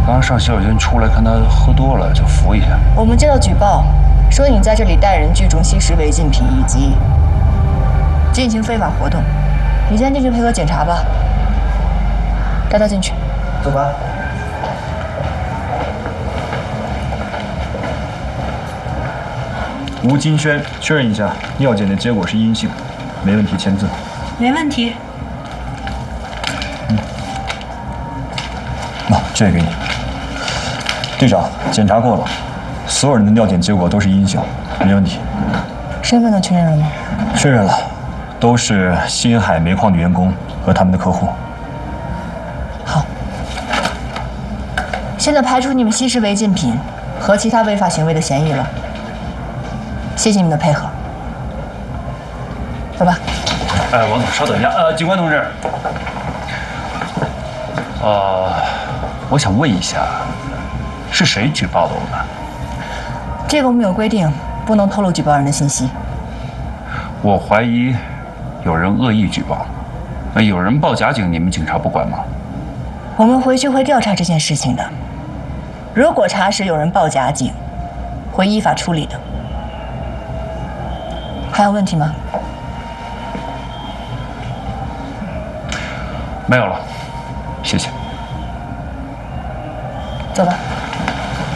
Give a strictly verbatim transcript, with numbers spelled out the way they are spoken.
刚上洗手间出来，看他喝多了，就扶一下。 我们接到举报，说你在这里带人聚众吸食违禁品以及进行非法活动。你先进去配合检查吧。带他进去。 走吧。 吴金轩，确认一下，尿检的结果是阴性，没问题，签字。 没问题。 嗯。那、啊、这个给你。队长，检查过了，所有人的尿检结果都是阴性，没问题。 身份都确认了吗？ 确认了，都是新海煤矿的员工和他们的客户。 好。现在排除你们吸食违禁品和其他违法行为的嫌疑了。谢谢你们的配合，走吧。 哎，王总，稍等一下。呃，警官同志，呃，我想问一下，是谁举报的我们？ 这个我们有规定，不能透露举报人的信息。 我怀疑有人恶意举报，呃，有人报假警，你们警察不管吗？ 我们回去会调查这件事情的。如果查实有人报假警，会依法处理的。还有问题吗？ 没有了，谢谢。 走吧。